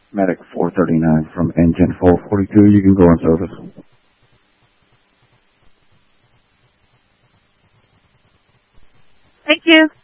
Medic 439 from engine 442. You can go on service. Thank you.